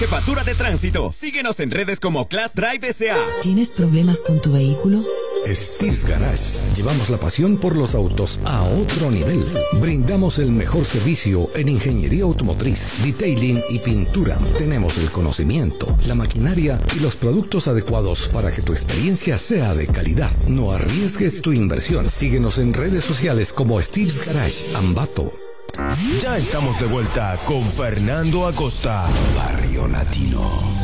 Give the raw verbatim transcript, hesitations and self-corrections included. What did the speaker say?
Jefatura de Tránsito. Síguenos en redes como Class Drive S A. ¿Tienes problemas con tu vehículo? Steve's Garage. Llevamos la pasión por los autos a otro nivel. Brindamos el mejor servicio en ingeniería automotriz, detailing y pintura. Tenemos el conocimiento, la maquinaria y los productos adecuados para que tu experiencia sea de calidad. No arriesgues tu inversión. Síguenos en redes sociales como Steve's Garage Ambato. Ya estamos de vuelta con Fernando Acosta. Barrio Latino.